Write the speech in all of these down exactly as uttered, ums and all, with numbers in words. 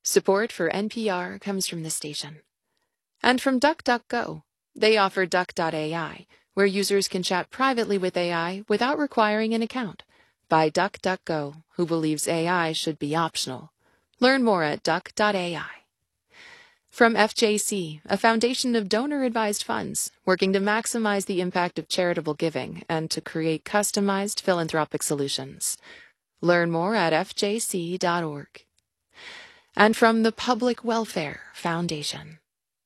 Support for N P R comes from the station. And from DuckDuckGo. They offer Duck dot A I, where users can chat privately with A I without requiring an account. By DuckDuckGo, who believes A I should be optional. Learn more at Duck dot A I. From F J C, a foundation of donor-advised funds, working to maximize the impact of charitable giving and to create customized philanthropic solutions. Learn more at F J C dot org. And from the Public Welfare Foundation.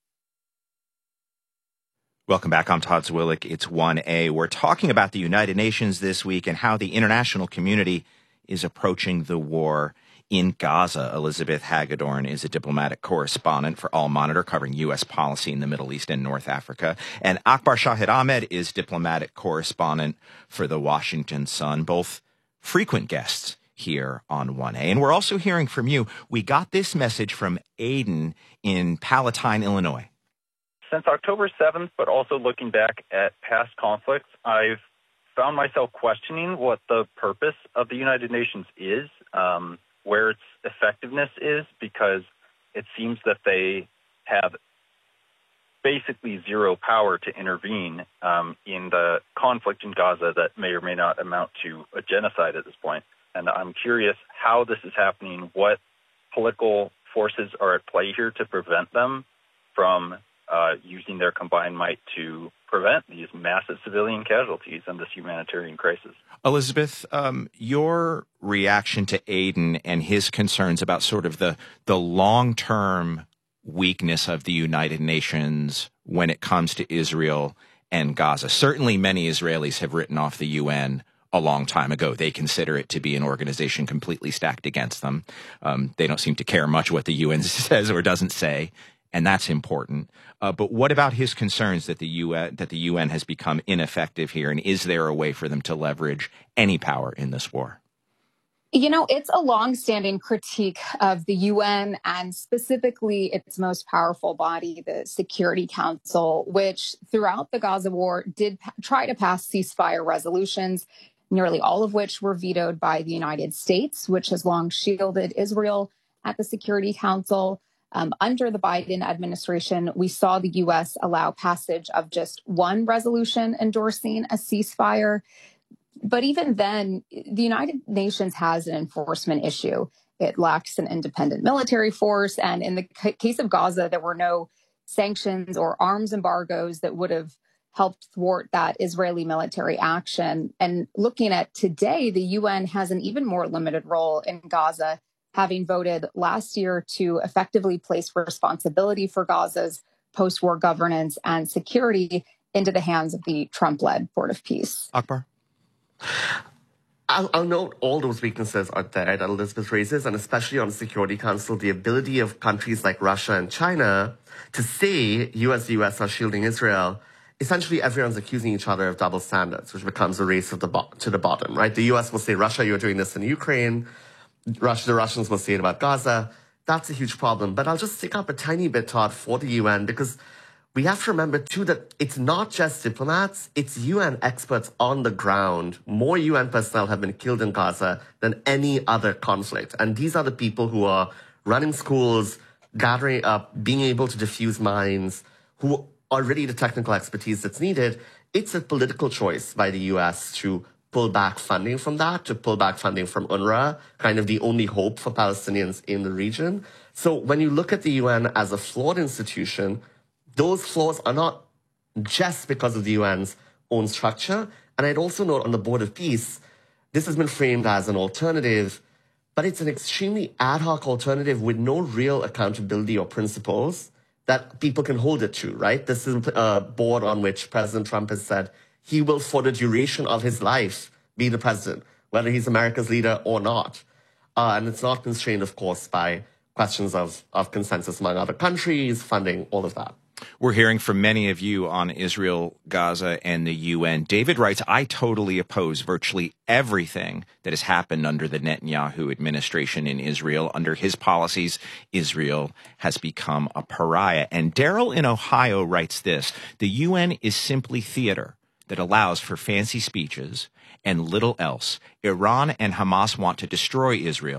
Welcome back. I'm Todd Zwillich. It's one A. We're talking about the United Nations this week and how the international community is approaching the war in Gaza. Elizabeth Hagedorn is a diplomatic correspondent for All Monitor, covering U S policy in the Middle East and North Africa. And Akbar Shahid Ahmed is diplomatic correspondent for the Washington Sun, both frequent guests here on one A. And we're also hearing from you. We got this message from Aiden in Palatine, Illinois. Since October seventh, but also looking back at past conflicts, I've found myself questioning what the purpose of the United Nations is, um, where its effectiveness is, because it seems that they have basically zero power to intervene um, in the conflict in Gaza that may or may not amount to a genocide at this point. And I'm curious how this is happening, what political forces are at play here to prevent them from uh, using their combined might to prevent these massive civilian casualties and this humanitarian crisis. Elizabeth, um, your reaction to Aiden and his concerns about sort of the, the long-term weakness of the United Nations when it comes to Israel and Gaza. Certainly many Israelis have written off the U N a long time ago. They consider it to be an organization completely stacked against them. Um, they don't seem to care much what the U N says or doesn't say, and that's important. Uh, but what about his concerns that the U N that the U N has become ineffective here, and is there a way for them to leverage any power in this war? You know, it's a longstanding critique of the U N and specifically its most powerful body, the Security Council, which throughout the Gaza war did p- try to pass ceasefire resolutions, nearly all of which were vetoed by the United States, which has long shielded Israel at the Security Council. Um, under the Biden administration, we saw the U S allow passage of just one resolution endorsing a ceasefire. But even then, the United Nations has an enforcement issue. It lacks an independent military force. And in the c- case of Gaza, there were no sanctions or arms embargoes that would have helped thwart that Israeli military action. And looking at today, the U N has an even more limited role in Gaza, having voted last year to effectively place responsibility for Gaza's post-war governance and security into the hands of the Trump-led Board of Peace. Akbar? I'll, I'll note all those weaknesses are there that Elizabeth raises, and especially on the Security Council, the ability of countries like Russia and China to say U S U S are shielding Israel. Essentially, everyone's accusing each other of double standards, which becomes a race of the bo- to the bottom, right? The U S will say, Russia, you're doing this in Ukraine. Russia, the Russians will say it about Gaza. That's a huge problem. But I'll just stick up a tiny bit, Todd, for the U N, because we have to remember, too, that it's not just diplomats, it's U N experts on the ground. More U N personnel have been killed in Gaza than any other conflict. And these are the people who are running schools, gathering up, being able to defuse mines, who are really the technical expertise that's needed. It's a political choice by the U S to pull back funding from that, to pull back funding from UNRWA, kind of the only hope for Palestinians in the region. So when you look at the U N as a flawed institution, those flaws are not just because of the U N's own structure. And I'd also note on the Board of Peace, this has been framed as an alternative, but it's an extremely ad hoc alternative with no real accountability or principles that people can hold it to, right? This is a board on which President Trump has said he will, for the duration of his life, be the president, whether he's America's leader or not. Uh, and it's not constrained, of course, by questions of, of consensus among other countries, funding, all of that. We're hearing from many of you on Israel, Gaza, and the U N. David writes, I totally oppose virtually everything that has happened under the Netanyahu administration in Israel. Under his policies, Israel has become a pariah. And Daryl in Ohio writes this, the U N is simply theater that allows for fancy speeches and little else. Iran and Hamas want to destroy Israel,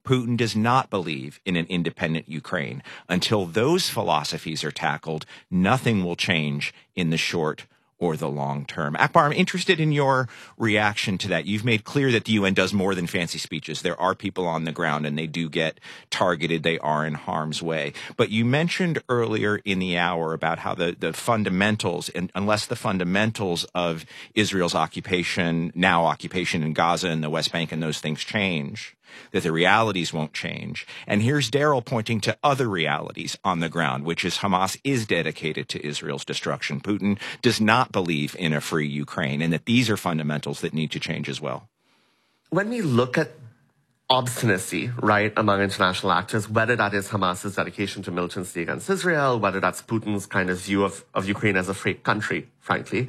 Putin does not believe in an independent Ukraine. Until those philosophies are tackled, nothing will change in the short or the long term. Akbar, I'm interested in your reaction to that. You've made clear that the U N does more than fancy speeches. There are people on the ground and they do get targeted. They are in harm's way. But you mentioned earlier in the hour about how the, the fundamentals, and unless the fundamentals of Israel's occupation, now occupation in Gaza and the West Bank and those things change, that the realities won't change. And here's Daryl pointing to other realities on the ground, which is Hamas is dedicated to Israel's destruction. Putin does not believe in a free Ukraine, and that these are fundamentals that need to change as well. When we look at obstinacy, right, among international actors, whether that is Hamas's dedication to militancy against Israel, whether that's Putin's kind of view of, of Ukraine as a free country, frankly,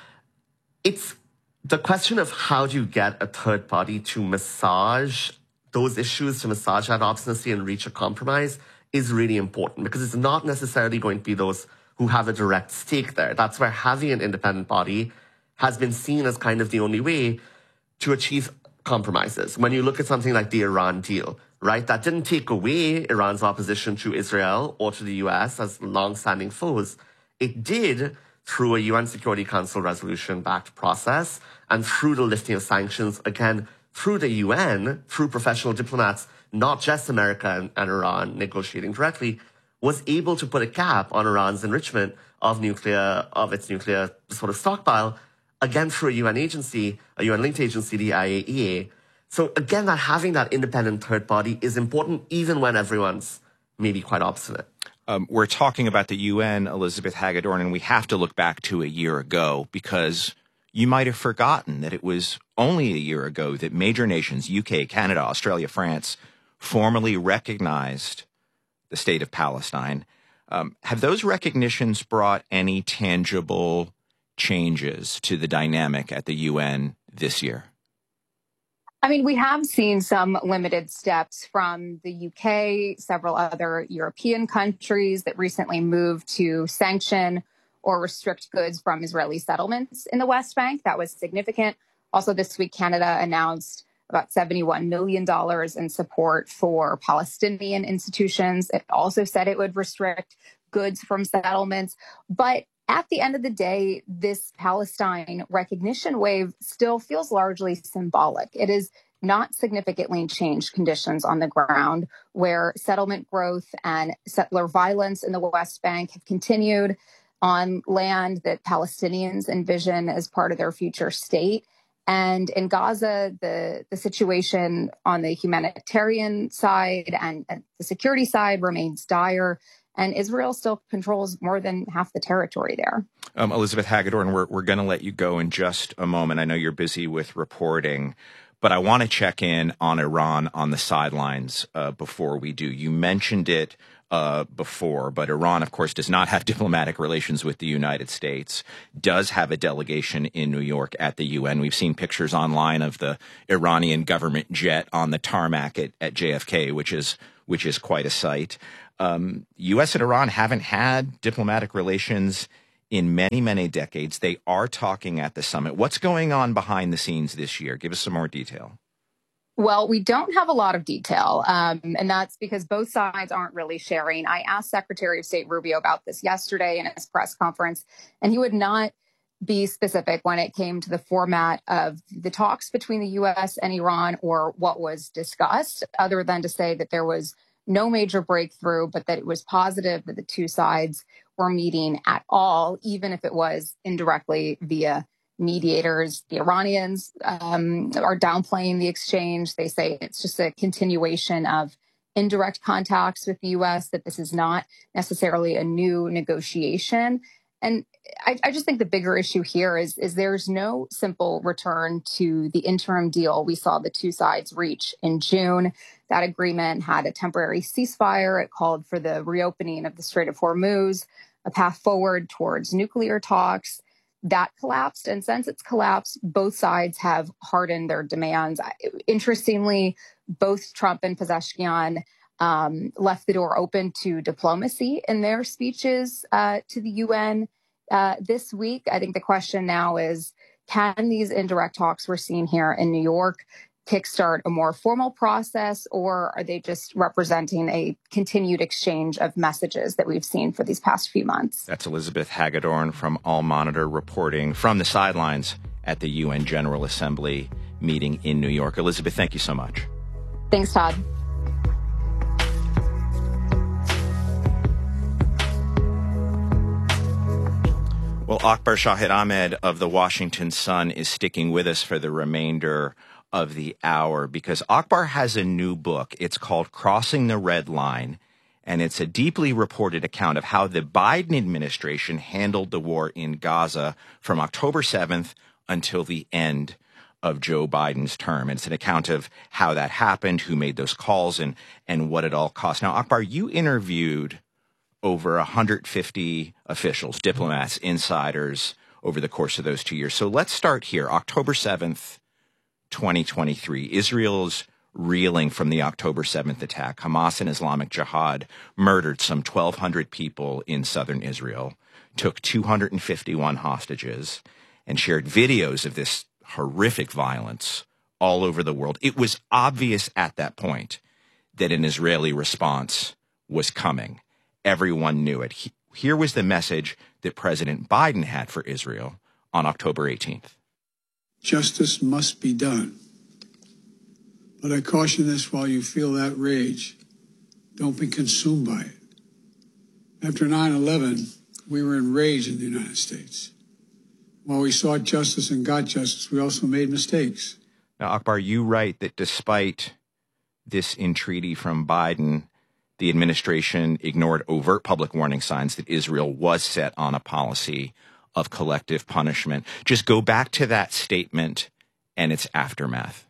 it's the question of how do you get a third party to massage those issues, to massage that obstinacy and reach a compromise is really important, because it's not necessarily going to be those who have a direct stake there. That's where having an independent body has been seen as kind of the only way to achieve compromises. When you look at something like the Iran deal, right, that didn't take away Iran's opposition to Israel or to the U S as long-standing foes. It did through a U N Security Council resolution-backed process and through the lifting of sanctions, again, through the U N, through professional diplomats, not just America and, and Iran negotiating directly, was able to put a cap on Iran's enrichment of nuclear, of its nuclear sort of stockpile, again, through a U N agency, a U N-linked agency, the I A E A. So again, that having that independent third body is important, even when everyone's maybe quite obstinate. Um, we're talking about the U N, Elizabeth Hagedorn, and we have to look back to a year ago, because you might have forgotten that it was only a year ago that major nations, U K, Canada, Australia, France, formally recognized the state of Palestine. Um, have those recognitions brought any tangible changes to the dynamic at the U N this year? I mean, we have seen some limited steps from the U K, several other European countries that recently moved to sanction or restrict goods from Israeli settlements in the West Bank. That was significant. Also this week, Canada announced about seventy-one million dollars in support for Palestinian institutions. It also said it would restrict goods from settlements. But at the end of the day, this Palestine recognition wave still feels largely symbolic. It has not significantly changed conditions on the ground, where settlement growth and settler violence in the West Bank have continued on land that Palestinians envision as part of their future state. And in Gaza, the, the situation on the humanitarian side and, and the security side remains dire. And Israel still controls more than half the territory there. Um, Elizabeth Hagedorn, we're, we're going to let you go in just a moment. I know you're busy with reporting, but I want to check in on Iran on the sidelines uh, before we do. You mentioned it uh, before, but Iran, of course, does not have diplomatic relations with the United States, does have a delegation in New York at the U N. We've seen pictures online of the Iranian government jet on the tarmac at, at J F K, which is which is quite a sight. Um, U S and Iran haven't had diplomatic relations in many, many decades. They are talking at the summit. What's going on behind the scenes this year? Give us some more detail. Well, we don't have a lot of detail, um, and that's because both sides aren't really sharing. I asked Secretary of State Rubio about this yesterday in his press conference, and he would not be specific when it came to the format of the talks between the U S and Iran or what was discussed, other than to say that there was no major breakthrough, but that it was positive that the two sides were meeting at all, even if it was indirectly via mediators. The Iranians um, are downplaying the exchange. They say it's just a continuation of indirect contacts with the U S, that this is not necessarily a new negotiation. And I, I just think the bigger issue here is, is there's no simple return to the interim deal we saw the two sides reach in June. That agreement had a temporary ceasefire. It called for the reopening of the Strait of Hormuz, a path forward towards nuclear talks. That collapsed. And since it's collapsed, both sides have hardened their demands. Interestingly, both Trump and Pezeshkian um, left the door open to diplomacy in their speeches uh, to the U N uh, this week. I think the question now is, can these indirect talks we're seeing here in New York kickstart a more formal process, or are they just representing a continued exchange of messages that we've seen for these past few months? That's Elizabeth Hagedorn from All Monitor reporting from the sidelines at the U N General Assembly meeting in New York. Elizabeth, thank you so much. Thanks, Todd. Well, Akbar Shahid Ahmed of the Washington Sun is sticking with us for the remainder of the hour because Akbar has a new book. It's called Crossing the Red Line, and it's a deeply reported account of how the Biden administration handled the war in Gaza from October seventh until the end of Joe Biden's term. And it's an account of how that happened, who made those calls, and, and what it all cost. Now, Akbar, you interviewed over one hundred fifty officials, diplomats, insiders over the course of those two years. So let's start here. October seventh, twenty twenty-three. Israel's reeling from the October seventh attack. Hamas and Islamic Jihad murdered some twelve hundred people in southern Israel, took two hundred fifty-one hostages, and shared videos of this horrific violence all over the world. It was obvious at that point that an Israeli response was coming. Everyone knew it. He, here was the message that President Biden had for Israel on October eighteenth. Justice must be done. But I caution this: while you feel that rage, don't be consumed by it. After nine eleven, we were enraged in the United States. While we sought justice and got justice, we also made mistakes. Now, Akbar, you write that despite this entreaty from Biden, the administration ignored overt public warning signs that Israel was set on a policy of collective punishment. Just go back to that statement and its aftermath.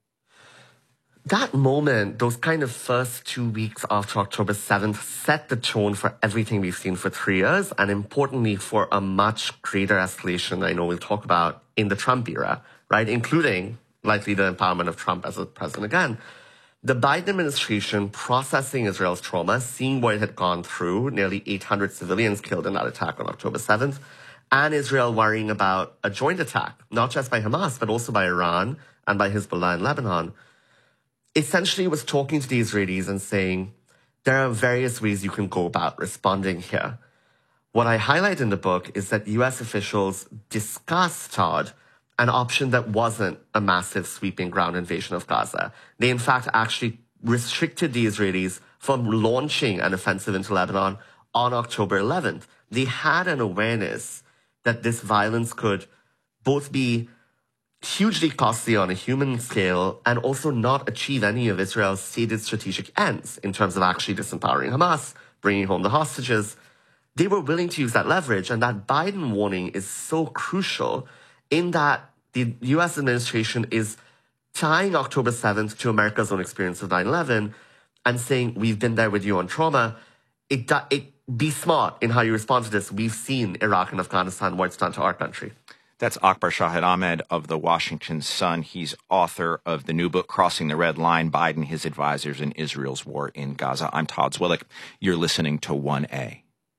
That moment, those kind of first two weeks after October seventh, set the tone for everything we've seen for three years, and importantly, for a much greater escalation I know we'll talk about in the Trump era, right? Including likely the empowerment of Trump as a president again. The Biden administration processing Israel's trauma, seeing what it had gone through, nearly eight hundred civilians killed in that attack on October seventh, and Israel worrying about a joint attack, not just by Hamas, but also by Iran and by Hezbollah in Lebanon, essentially was talking to the Israelis and saying, there are various ways you can go about responding here. What I highlight in the book is that U S officials discussed, Todd, an option that wasn't a massive sweeping ground invasion of Gaza. They, in fact, actually restricted the Israelis from launching an offensive into Lebanon on October eleventh. They had an awareness that this violence could both be hugely costly on a human scale and also not achieve any of Israel's stated strategic ends in terms of actually disempowering Hamas, bringing home the hostages. They were willing to use that leverage, and that Biden warning is so crucial in that the U S administration is tying October seventh to America's own experience of nine eleven and saying, we've been there with you on trauma. It, it be smart in how you respond to this. We've seen Iraq and Afghanistan, what it's done to our country. That's Akbar Shahid Ahmed of the Washington Sun. He's author of the new book, Crossing the Red Line, Biden, His Advisors, and Israel's War in Gaza. I'm Todd Zwillich. You're listening to one A.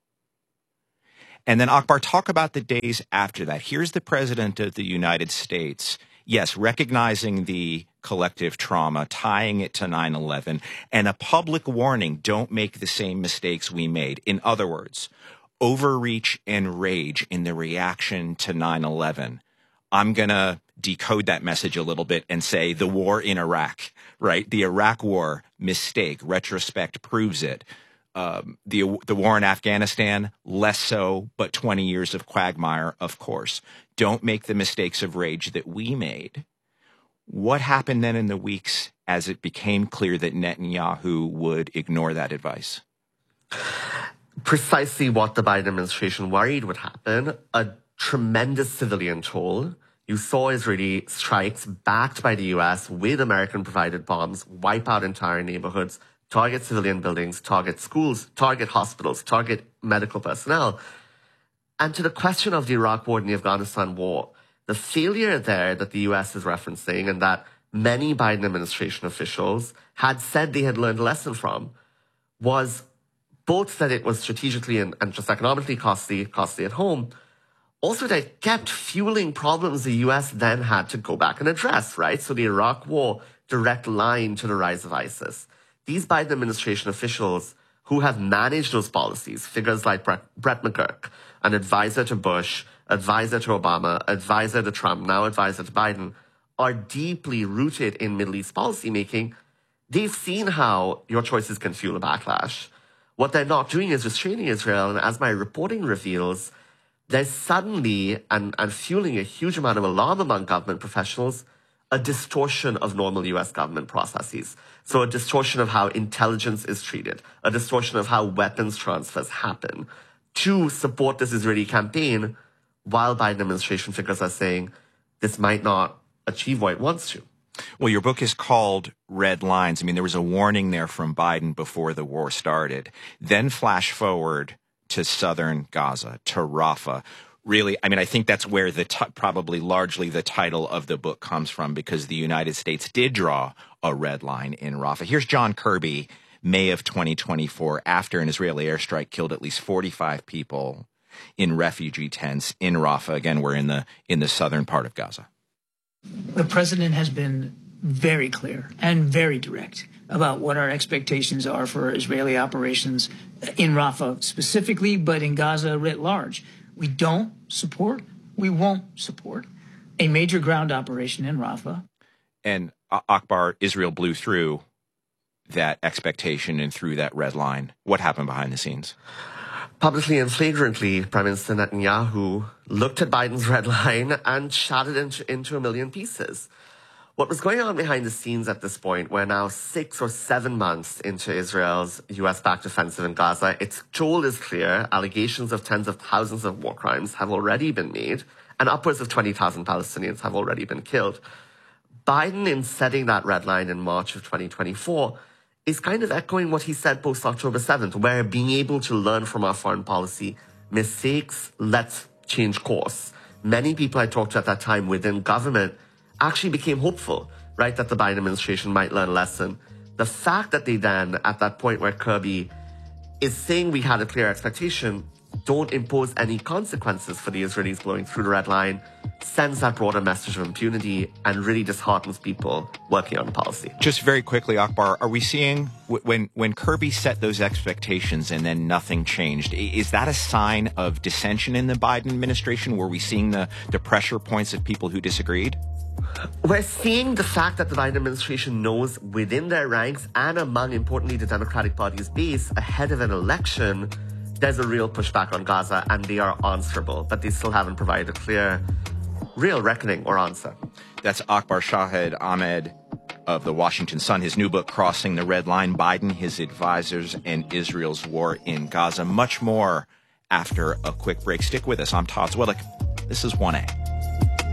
And then, Akbar, talk about the days after that. Here's the President of the United States, yes, recognizing the collective trauma, tying it to nine eleven, and a public warning, don't make the same mistakes we made. In other words, overreach and rage in the reaction to nine eleven. I'm going to decode that message a little bit and say the war in Iraq, right? The Iraq war, mistake, retrospect proves it. Um, the the war in Afghanistan, less so, but twenty years of quagmire, of course. Don't make the mistakes of rage that we made. What happened then in the weeks as it became clear that Netanyahu would ignore that advice? Precisely what the Biden administration worried would happen, a tremendous civilian toll. You saw Israeli strikes backed by the U S with American-provided bombs wipe out entire neighborhoods, target civilian buildings, target schools, target hospitals, target medical personnel. And to the question of the Iraq war and the Afghanistan war, the failure there that the U S is referencing and that many Biden administration officials had said they had learned a lesson from was both that it was strategically and, and just economically costly, costly at home, also that kept fueling problems the U S then had to go back and address, right? So the Iraq War, direct line to the rise of ISIS. These Biden administration officials who have managed those policies, figures like Brett, Brett McGurk, an advisor to Bush, advisor to Obama, advisor to Trump, now advisor to Biden, are deeply rooted in Middle East policymaking. They've seen how your choices can fuel a backlash. What they're not doing is restraining Israel, and as my reporting reveals, there's suddenly, and, and fueling a huge amount of alarm among government professionals, a distortion of normal U S government processes. So a distortion of how intelligence is treated, a distortion of how weapons transfers happen to support this Israeli campaign, while Biden administration figures are saying this might not achieve what it wants to. Well, your book is called Red Lines. I mean, there was a warning there from Biden before the war started. Then flash forward to southern Gaza, to Rafah. Really, I mean, I think that's where the t- probably largely the title of the book comes from, because the United States did draw a red line in Rafah. Here's John Kirby, May of twenty twenty-four, after an Israeli airstrike killed at least forty-five people in refugee tents in Rafah. Again, we're in the in the southern part of Gaza. The president has been very clear and very direct about what our expectations are for Israeli operations in Rafah specifically, but in Gaza writ large. We don't support, we won't support a major ground operation in Rafah. And uh, Akbar, Israel blew through that expectation and through that red line. What happened behind the scenes? Publicly and flagrantly, Prime Minister Netanyahu looked at Biden's red line and shattered it into, into a million pieces. What was going on behind the scenes at this point, we're now six or seven months into Israel's U S-backed offensive in Gaza. Its toll is clear. Allegations of tens of thousands of war crimes have already been made, and upwards of twenty thousand Palestinians have already been killed. Biden, in setting that red line in March of twenty twenty-four, is kind of echoing what he said post-October seventh, where being able to learn from our foreign policy mistakes, let's change course. Many people I talked to at that time within government actually became hopeful, right, that the Biden administration might learn a lesson. The fact that they then, at that point where Kirby is saying we had a clear expectation, don't impose any consequences for the Israelis blowing through the red line, sends that broader message of impunity and really disheartens people working on policy. Just very quickly, Akbar, are we seeing, when, when Kirby set those expectations and then nothing changed, is that a sign of dissension in the Biden administration? Were we seeing the, the pressure points of people who disagreed? We're seeing the fact that the Biden administration knows within their ranks and among, importantly, the Democratic Party's base, ahead of an election, there's a real pushback on Gaza, and they are answerable, but they still haven't provided a clear, real reckoning or answer. That's Akbar Shahed Ahmed of the Washington Sun. His new book, Crossing the Red Line, Biden, His Advisors, and Israel's War in Gaza. Much more after a quick break. Stick with us. I'm Todd Zwillich. This is one A.